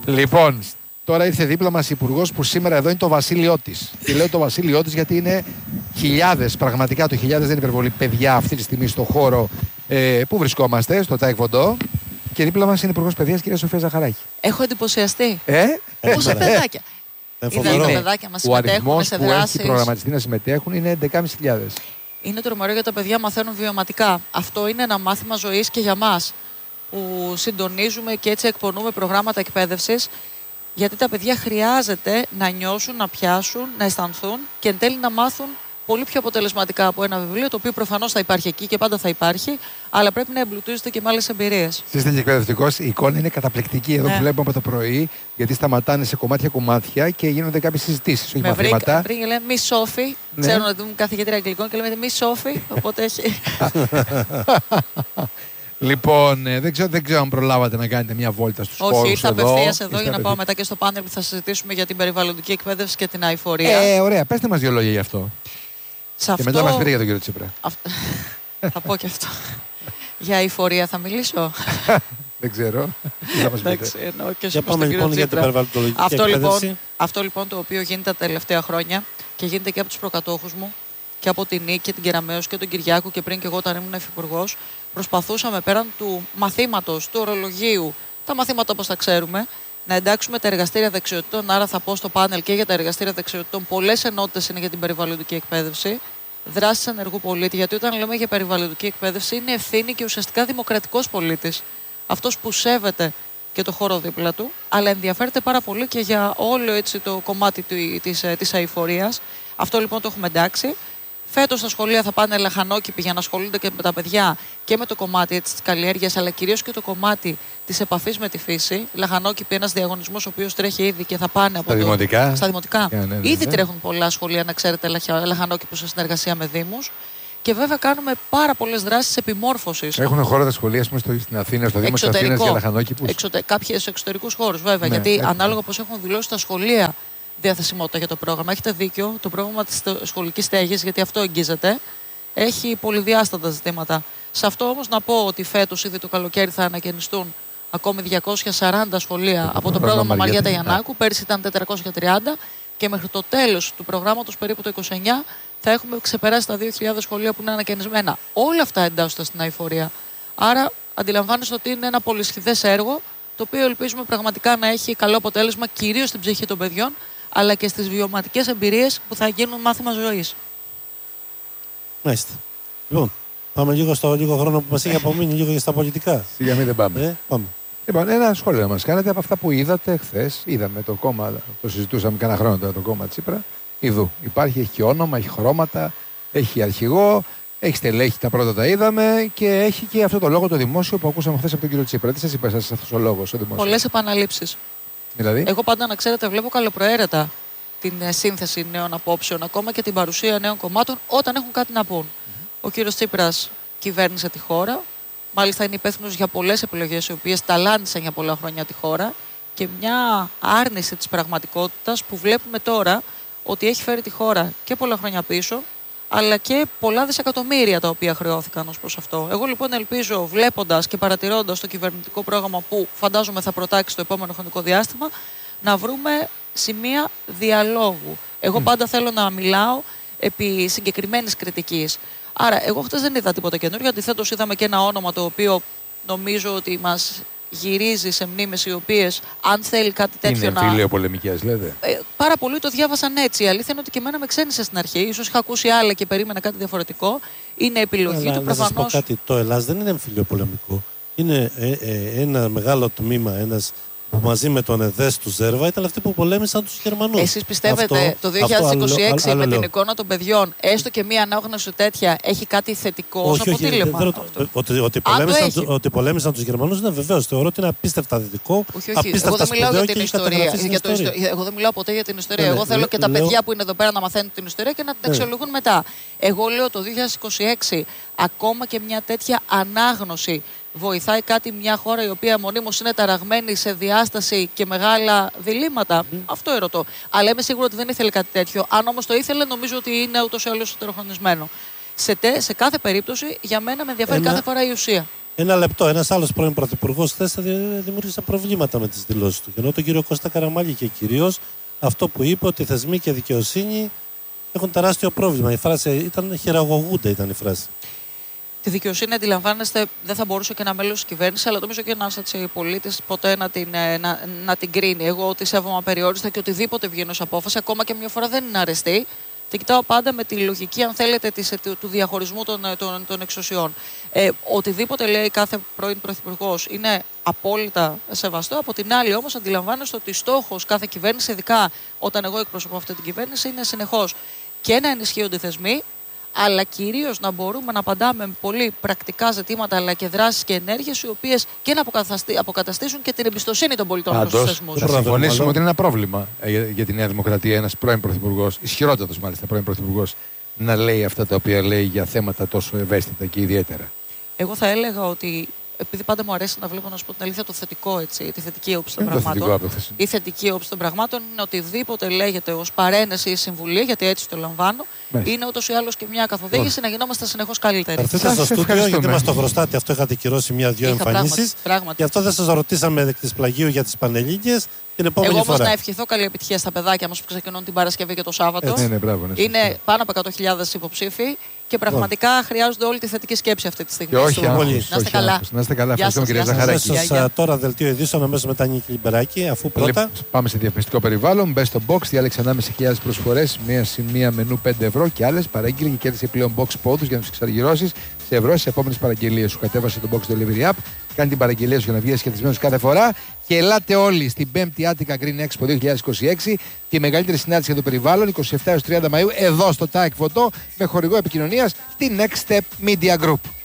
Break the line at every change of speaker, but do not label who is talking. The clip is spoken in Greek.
Λοιπόν, τώρα ήρθε δίπλα μας υπουργός που σήμερα εδώ είναι το βασίλειό της. Και λέω το βασίλειό της γιατί είναι χιλιάδες, πραγματικά το χιλιάδες δεν είναι υπερβολή, παιδιά αυτή τη στιγμή στο χώρο που βρισκόμαστε, στο Τάικβοντό. Και δίπλα μας είναι υπουργός παιδείας, κυρία Σοφία Ζαχαράκη.
Έχω εντυπωσιαστεί. Πόσα παιδάκια. Είδα τα παιδάκια μας συμμετέχουν σε
που
δράσεις.
έχει προγραμματιστεί να συμμετέχουν είναι 11.500.
Είναι τρομερό γιατί τα παιδιά μαθαίνουν βιωματικά. Αυτό είναι ένα μάθημα ζωής και για μας που συντονίζουμε και έτσι εκπονούμε προγράμματα εκπαίδευσης. Γιατί τα παιδιά χρειάζεται να νιώσουν, να πιάσουν, να αισθανθούν και εν τέλει να μάθουν πολύ πιο αποτελεσματικά από ένα βιβλίο, το οποίο προφανώς θα υπάρχει εκεί και πάντα θα υπάρχει, αλλά πρέπει να εμπλουτίζεται και με άλλες εμπειρίες.
Είστε και εκπαιδευτικός, η εικόνα είναι καταπληκτική εδώ που βλέπουμε από το πρωί, γιατί σταματάνε σε κομμάτια και γίνονται κάποιες συζητήσεις. Όχι μαθήματα.
Πριν λέμε μη Σόφι, ξέρουν ότι ήμουν καθηγήτρια αγγλικών και λέμε μη Σόφι, οπότε έχει.
Λοιπόν, δεν ξέρω αν προλάβατε να κάνετε μια βόλτα στους χώρους.
Όχι, ήρθα απευθείας εδώ για να πάω μετά και στο πάνελ που θα συζητήσουμε για την περιβαλλοντική εκπαίδευση και την αειφορία.
Ωραία, πέστε μας 2 λόγια γι' αυτό. Και μετά μας πείτε για τον κύριο Τσίπρα.
Θα πω και αυτό. Για αειφορία θα μιλήσω.
Δεν ξέρω.
Εντάξει, εννοώ και
για πάμε λοιπόν για την περιβαλλοντική εκπαίδευση.
Αυτό λοιπόν το οποίο γίνεται τα τελευταία χρόνια και γίνεται και από τους προκατόχους μου και από την Νίκη και την Κεραμέως και τον Κυριάκο και πριν και εγώ όταν ήμουν υφυπουργός, προσπαθούσαμε πέραν του μαθήματος, του ορολογίου, τα μαθήματα όπως τα ξέρουμε, να εντάξουμε τα εργαστήρια δεξιοτήτων. Άρα θα πω στο πάνελ και για τα εργαστήρια δεξιοτήτων. Πολλές ενότητες είναι για την περιβαλλοντική εκπαίδευση. Δράσεις ενεργού πολίτη. Γιατί όταν λέμε για περιβαλλοντική εκπαίδευση, είναι ευθύνη και ουσιαστικά δημοκρατικός πολίτης. Αυτός που σέβεται και το χώρο δίπλα του, αλλά ενδιαφέρεται πάρα πολύ και για όλο έτσι το κομμάτι της αειφορίας. Αυτό λοιπόν το έχουμε εντάξει. Φέτος στα σχολεία θα πάνε λαχανόκηποι για να ασχολούνται και με τα παιδιά και με το κομμάτι της καλλιέργειας, αλλά κυρίως και το κομμάτι της επαφής με τη φύση. Λαχανόκηποι, ένας διαγωνισμός ο οποίος τρέχει ήδη και θα πάνε από στα δημοτικά. Ήδη τρέχουν πολλά σχολεία, να ξέρετε, λαχανόκηπους σε συνεργασία με δήμους. Και βέβαια κάνουμε πάρα πολλές δράσεις επιμόρφωσης.
Έχουν χώρο τα σχολεία, στην Αθήνα, στο Δήμο της Αθήνας για λαχανόκηπους.
Κάποιες εξωτερικούς χώρους, βέβαια. Γιατί ανάλογα πώς έχουν δηλώσει τα σχολεία διαθεσιμότητα για το πρόγραμμα. Έχετε δίκιο, το πρόγραμμα της σχολικής στέγης, γιατί αυτό εγγίζεται, έχει πολυδιάστατα ζητήματα. Σε αυτό όμως να πω ότι φέτος ήδη το καλοκαίρι θα ανακαινιστούν ακόμη 240 σχολεία από το πρόγραμμα Μαριέτα Γιαννάκου. Πέρσι ήταν 430 και μέχρι το τέλος του προγράμματος, περίπου το 29, θα έχουμε ξεπεράσει τα 2.000 σχολεία που είναι ανακαινισμένα. Όλα αυτά εντάσσονται στην αειφορία. Άρα αντιλαμβάνεστε ότι είναι ένα πολυσχηδές έργο, το οποίο ελπίζουμε πραγματικά να έχει καλό αποτέλεσμα κυρίως στην ψυχή των παιδιών, αλλά και στις βιωματικές εμπειρίες που θα γίνουν μάθημα ζωής.
Μάλιστα. Λοιπόν, πάμε λίγο στο λίγο χρόνο που μας έχει απομείνει, λίγο στα πολιτικά.
Σιγά μην δεν πάμε.
Πάμε.
Λοιπόν, ένα σχόλιο να μας κάνετε από αυτά που είδατε χθες. Είδαμε το κόμμα, το συζητούσαμε κάνα χρόνο τώρα, το κόμμα Τσίπρα. Ιδού. Υπάρχει, έχει όνομα, έχει χρώματα, έχει αρχηγό, έχει στελέχη, τα πρώτα τα είδαμε και έχει και αυτό το λόγο το δημόσιο που ακούσαμε χθες από τον κύριο Τσίπρα. Τι σας είπε αυτός ο λόγος, ο δημόσιος?
Πολλές επαναλήψεις.
Δηλαδή?
Εγώ πάντα, να ξέρετε, βλέπω καλοπροαίρετα την σύνθεση νέων απόψεων, ακόμα και την παρουσία νέων κομμάτων όταν έχουν κάτι να πούν. Ο κύριος Τσίπρας κυβέρνησε τη χώρα. Μάλιστα είναι υπεύθυνος για πολλές επιλογές οι οποίες ταλάντισαν για πολλά χρόνια τη χώρα και μια άρνηση της πραγματικότητας που βλέπουμε τώρα ότι έχει φέρει τη χώρα και πολλά χρόνια πίσω, αλλά και πολλά δισεκατομμύρια τα οποία χρεώθηκαν ως προς αυτό. Εγώ λοιπόν ελπίζω, βλέποντας και παρατηρώντας το κυβερνητικό πρόγραμμα που φαντάζομαι θα προτάξει το επόμενο χρονικό διάστημα, να βρούμε σημεία διαλόγου. Εγώ πάντα θέλω να μιλάω επί συγκεκριμένης κριτικής. Άρα, εγώ χτες δεν είδα τίποτα καινούργιο. Αντιθέτως, είδαμε και ένα όνομα το οποίο νομίζω ότι μας γυρίζει σε μνήμες οι οποίες, αν θέλει κάτι τέτοιο
είναι εμφύλιο πολεμικές, λέτε.
Πάρα πολλοί το διάβασαν έτσι. Η αλήθεια είναι ότι και εμένα με ξένησε στην αρχή. Ίσως είχα ακούσει άλλα και περίμενα κάτι διαφορετικό. Είναι επιλογή του προφανώς.
Να σας πω κάτι. Το Ελλάς δεν είναι εμφύλιο πολεμικό. Είναι ένα μεγάλο τμήμα, που μαζί με τον ΕΔΕΣ του Ζέρβα ήταν αυτοί που πολέμησαν τους Γερμανούς.
Εσείς πιστεύετε το 2026 με την εικόνα των παιδιών, έστω και μία ανάγνωση τέτοια, έχει κάτι θετικό ως αποτέλεσμα?
Ότι πολέμησαν τους Γερμανούς είναι βεβαίως. Θεωρώ ότι είναι απίστευτα θετικό.
Όχι. Εγώ δεν μιλάω για την ιστορία. Εγώ δεν μιλάω ποτέ για την ιστορία. Εγώ θέλω και τα παιδιά που είναι εδώ πέρα να μαθαίνουν την ιστορία και να την αξιολογούν μετά. Εγώ λέω το 2026 ακόμα και μια τέτοια ανάγνωση βοηθάει κάτι μια χώρα η οποία μονίμως είναι ταραγμένη σε διάσταση και μεγάλα διλήμματα? Αυτό ερωτώ. Αλλά είμαι σίγουρο ότι δεν ήθελε κάτι τέτοιο. Αν όμως το ήθελε, νομίζω ότι είναι ούτως ή άλλως ετεροχρονισμένο. σε κάθε περίπτωση, για μένα με ενδιαφέρει κάθε φορά η ουσία.
Ένα λεπτό. Ένας άλλος πρώην πρωθυπουργός χθες δημιούργησε προβλήματα με τις δηλώσεις του. Ενώ τον κύριο Κώστα Καραμαλή και κυρίως αυτό που είπε ότι θεσμοί και δικαιοσύνη έχουν τεράστιο πρόβλημα. Η φράση ήταν χειραγωγούνται, ήταν η φράση.
Τη δικαιοσύνη, αντιλαμβάνεστε, δεν θα μπορούσε και ένα μέλος της κυβέρνησης, αλλά νομίζω και ένας πολίτης ποτέ να την κρίνει. Εγώ ότι σέβομαι απεριόριστα και οτιδήποτε βγαίνει ως απόφαση, ακόμα και μια φορά δεν είναι αρεστή. Την κοιτάω πάντα με τη λογική, αν θέλετε, του διαχωρισμού των εξουσιών. Οτιδήποτε λέει κάθε πρώην πρωθυπουργός είναι απόλυτα σεβαστό. Από την άλλη, όμως, αντιλαμβάνεστε ότι στόχος κάθε κυβέρνηση, ειδικά όταν εγώ εκπροσωπώ αυτή την κυβέρνηση, είναι συνεχώς και να ενισχύονται οι θεσμοί, αλλά κυρίως να μπορούμε να απαντάμε με πολύ πρακτικά ζητήματα, αλλά και δράσεις και ενέργειες, οι οποίες και να αποκαταστήσουν και την εμπιστοσύνη των πολιτών στους θεσμούς.
Θα συμφωνήσουμε ότι είναι ένα πρόβλημα για τη Νέα Δημοκρατία ένας πρώην πρωθυπουργός, ισχυρότατος μάλιστα πρώην πρωθυπουργός, να λέει αυτά τα οποία λέει για θέματα τόσο ευαίσθητα και ιδιαίτερα.
Εγώ θα έλεγα ότι, επειδή πάντα μου αρέσει να βλέπω, να σου πω την αλήθεια, το θετικό, έτσι, τη θετική όψη των πραγμάτων. Η θετική όψη των πραγμάτων είναι οτιδήποτε λέγεται ως παρένεση ή συμβουλή, γιατί έτσι το λαμβάνω, είναι ούτως ή άλλως και μια καθοδήγηση να γινόμαστε συνεχώς καλύτεροι.
Έρθετε στο στούντιο, γιατί μας το χρωστάτε. Αυτό είχατε κυρώσει μια-δυο εμφανίσεις. Γι' αυτό δεν σας ρωτήσαμε εκ της πλαγίου για τις Πανελλήνιες την επόμενη
εγώ
φορά.
όμως να ευχηθώ καλή επιτυχία στα παιδάκια μας που ξεκινούν την Παρασκευή και το Σάββατο. Είναι πάνω από 100.000 υποψήφοι. Και πραγματικά χρειάζονται όλη τη θετική σκέψη αυτή τη στιγμή.
Και όχι,
να είστε καλά.
Να είστε καλά. Ευχαριστούμε, κυρία Ζαχαράκη.
Τώρα δελτίο ειδήσεων αμέσως μετά Νίκη Λιμπεράκη, αφού πρώτα.
Πάμε σε διαφημιστικό περιβάλλον. Μπε στο box, διάλεξε ανάμεσα χιλιάδες προσφορές, μία σημεία μενού 5 ευρώ και άλλες. Παραγγείλε και κέρδισε πλέον box πόντους για να του εξαργυρώσεις σε ευρώ στις επόμενες παραγγελίες σου. Κατέβασε το box delivery app, κάνει την παραγγελία σου για να βγει σχετισμένος κάθε φορά. Και ελάτε όλοι στην 5η Attica Green Expo 2026, τη μεγαλύτερη συνάντηση για το περιβάλλον, 27 έως 30 Μαΐου, εδώ στο TAEK Φωτό, με χορηγό επικοινωνίας τη Next Step Media Group.